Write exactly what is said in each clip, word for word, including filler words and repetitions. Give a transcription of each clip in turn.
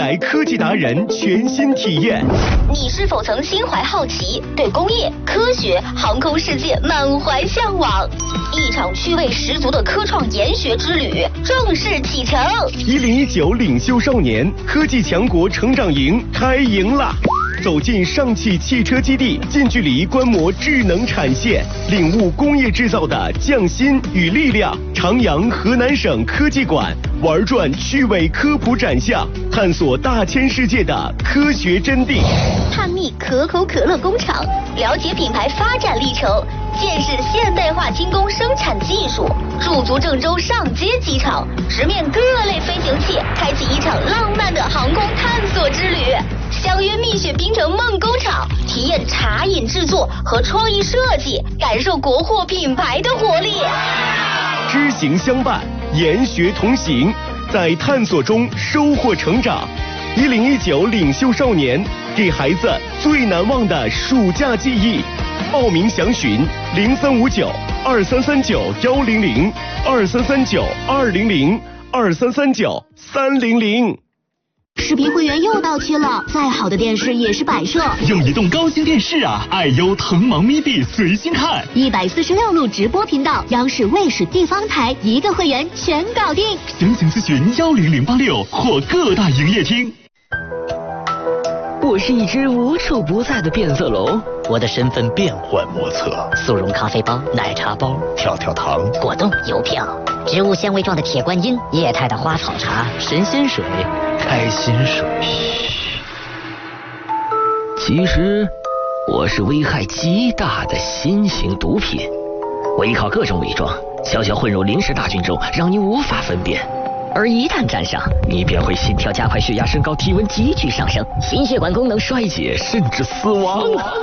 来科技达人全新体验。 你是否曾心怀好奇，对工业、科学、航空世界满怀向往？一场趣味十足的科创研学之旅正式启程。 一零一九领袖少年科技强国成长营开营啦！走进上汽汽车基地，近距离观摩智能产线，领悟工业制造的匠心与力量。长阳河南省科技馆玩转趣味科普展项，探索大千世界的科学真谛。 探秘可口可乐工厂，了解品牌发展历程，见识现代化精工生产技术。驻足郑州上街机场，直面各类飞行器，开启一场浪漫的航空探索之旅。相约蜜雪冰城梦工厂，体验茶饮制作和创意设计，感受国货品牌的活力。 知行相伴，研学同行，在探索中收获成长。一零一九领袖少年，给孩子最难忘的暑假记忆。报名详询零三五九二三三九幺零零二三三九二零零二三三九三零零。 视频会员又到期了，再好的电视也是摆设。 用移动高清电视啊，爱优腾芒咪币随心看， 一百四十六路直播频道，央视、卫视、地方台一个会员全搞定。 详情咨询幺零零八六或各大营业厅。 我是一只无处不在的变色龙，我的身份变幻莫测。速溶咖啡包、奶茶包、 跳跳糖、 果冻、邮票、植物纤维状的铁观音、液态的花草茶、神仙水、开心水。其实，我是危害极大的新型毒品。我依靠各种伪装，悄悄混入临时大军中，让你无法分辨。而一旦沾上，你便会心跳加快、血压升高、体温急剧上升、心血管功能衰竭，甚至死亡。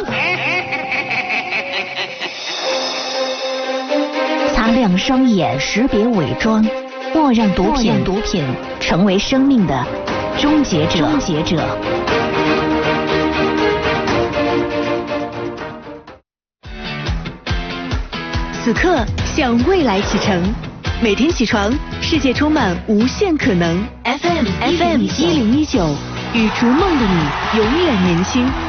擦亮双眼，识别伪装，莫让毒品毒品成为生命的终结者。终结者。 此刻向未来启程。每天起床，世界充满无限可能。F M F M 一零一九，与逐梦的你永远年轻。